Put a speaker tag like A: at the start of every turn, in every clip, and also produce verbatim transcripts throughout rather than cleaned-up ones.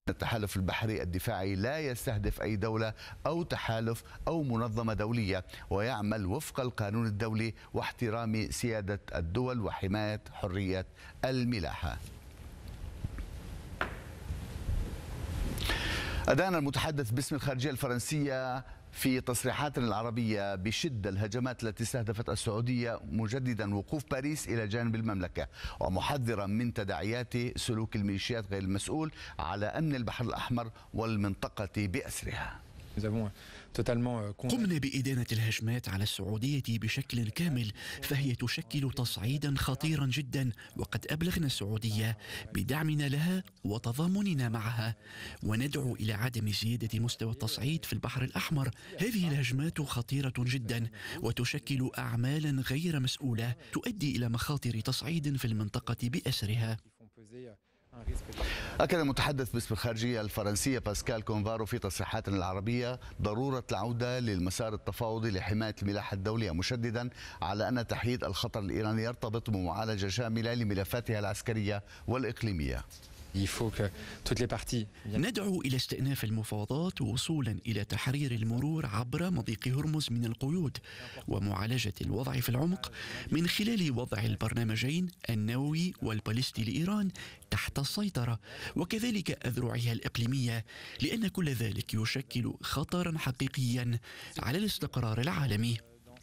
A: التحالف البحري الدفاعي لا يستهدف أي دولة أو تحالف أو منظمة دولية، ويعمل وفق القانون الدولي واحترام سيادة الدول وحماية حرية الملاحة. أدان المتحدث باسم الخارجية الفرنسية في تصريحات العربية بشدة الهجمات التي استهدفت السعودية، مجددا وقوف باريس إلى جانب المملكة ومحذرا من تداعيات سلوك الميليشيات غير المسؤول على أمن البحر الأحمر والمنطقة بأسرها.
B: قمنا بإدانة الهجمات على السعودية بشكل كامل، فهي تشكل تصعيدا خطيرا جدا، وقد أبلغنا السعودية بدعمنا لها وتضامننا معها، وندعو إلى عدم زيادة مستوى التصعيد في البحر الأحمر. هذه الهجمات خطيرة جدا وتشكل أعمالا غير مسؤولة تؤدي إلى مخاطر تصعيد في المنطقة بأسرها.
A: أكد المتحدث باسم الخارجية الفرنسية باسكال كونفارو في تصريحات العربية ضرورة العودة للمسار التفاوضي لحماية الملاحة الدولية، مشددا على أن تحييد الخطر الإيراني يرتبط بمعالجة شاملة لملفاتها العسكرية والإقليمية.
B: ندعو إلى استئناف المفاوضات وصولا إلى تحرير المرور عبر مضيق هرمز من القيود، ومعالجة الوضع في العمق من خلال وضع البرنامجين النووي والباليستي لإيران تحت السيطرة، وكذلك أذرعها الإقليمية، لأن كل ذلك يشكل خطرا حقيقيا على الاستقرار العالمي.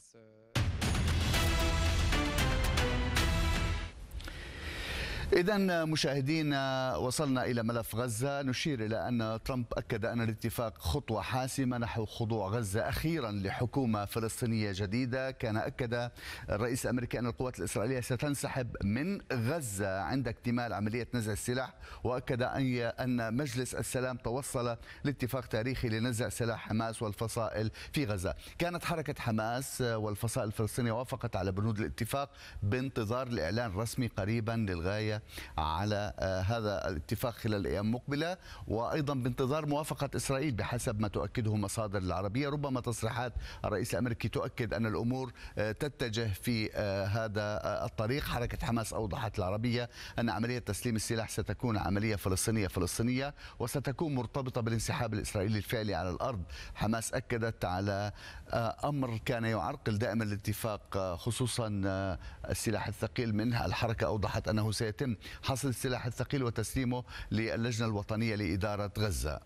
A: إذا مشاهدينا، وصلنا إلى ملف غزة. نشير إلى أن ترامب أكد أن الاتفاق خطوة حاسمة نحو خضوع غزة أخيرا لحكومة فلسطينية جديدة. كان أكد الرئيس الأمريكي أن القوات الإسرائيلية ستنسحب من غزة عند اكتمال عملية نزع السلاح، وأكد أن مجلس السلام توصل لاتفاق تاريخي لنزع سلاح حماس والفصائل في غزة. كانت حركة حماس والفصائل الفلسطينية وافقت على بنود الاتفاق بانتظار الإعلان الرسمي قريبا للغاية على هذا الاتفاق خلال الأيام المقبلة، وأيضا بانتظار موافقة إسرائيل بحسب ما تؤكده مصادر العربية. ربما تصريحات الرئيس الأمريكي تؤكد أن الأمور تتجه في هذا الطريق. حركة حماس أوضحت العربية أن عملية تسليم السلاح ستكون عملية فلسطينية فلسطينية وستكون مرتبطة بالانسحاب الإسرائيلي الفعلي على الأرض. حماس أكدت على أمر كان يعرقل دائما الاتفاق، خصوصا السلاح الثقيل منها. الحركة أوضحت أنه سيتم حصل السلاح الثقيل وتسليمه للجنة الوطنية لإدارة غزة.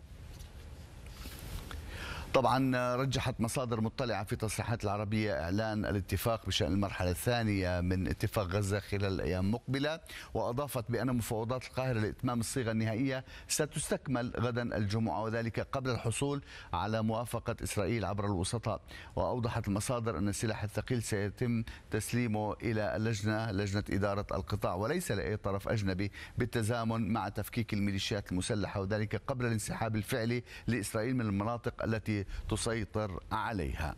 A: طبعا رجحت مصادر مطلعة في تصريحات العربية إعلان الاتفاق بشأن المرحلة الثانية من اتفاق غزة خلال الأيام المقبلة، وأضافت بأن مفاوضات القاهرة لإتمام الصيغة النهائية ستستكمل غدا الجمعة، وذلك قبل الحصول على موافقة إسرائيل عبر الوسطاء. وأوضحت المصادر أن السلاح الثقيل سيتم تسليمه إلى اللجنة لجنة إدارة القطاع وليس لأي طرف أجنبي، بالتزامن مع تفكيك الميليشيات المسلحة، وذلك قبل الانسحاب الفعلي لإسرائيل من المناطق التي تسيطر عليها.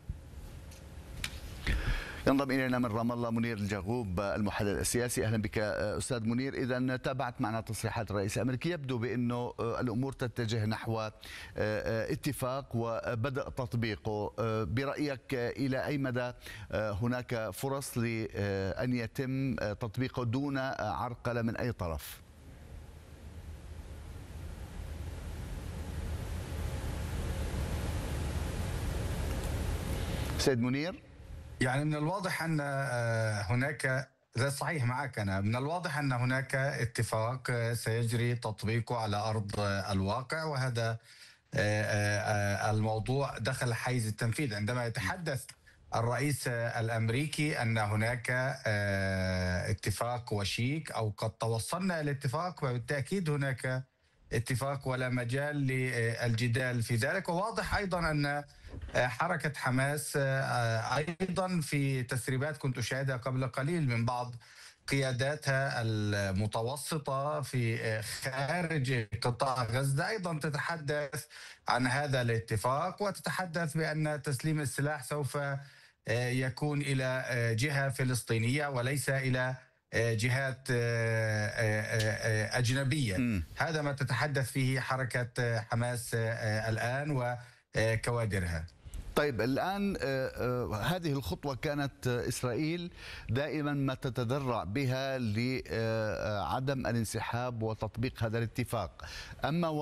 A: ينضم إلينا من رام الله منير الجغوب المحلل السياسي. أهلا بك أستاذ منير. إذا تابعت معنا تصريحات الرئيس الأمريكي، يبدو بأنه الأمور تتجه نحو اتفاق وبدأ تطبيقه. برأيك إلى أي مدى هناك فرص لأن يتم تطبيقه دون عرقلة من أي طرف؟ سيد منير،
C: يعني من الواضح أن هناك، ذا صحيح معك أنا، من الواضح أن هناك اتفاق سيجري تطبيقه على أرض الواقع، وهذا الموضوع دخل حيز التنفيذ. عندما يتحدث الرئيس الأمريكي أن هناك اتفاق وشيك أو قد توصلنا إلى اتفاق، فبالتأكيد هناك اتفاق ولا مجال للجدال في ذلك. وواضح أيضا أن حركة حماس أيضا في تسريبات كنت أشاهدها قبل قليل من بعض قياداتها المتوسطة في خارج قطاع غزة أيضا تتحدث عن هذا الاتفاق، وتتحدث بأن تسليم السلاح سوف يكون إلى جهة فلسطينية وليس إلى جهات أجنبية. م. هذا ما تتحدث فيه حركة حماس الآن وكوادرها.
A: طيب الآن هذه الخطوة كانت إسرائيل دائما ما تتذرع بها لعدم الانسحاب وتطبيق هذا الاتفاق، أما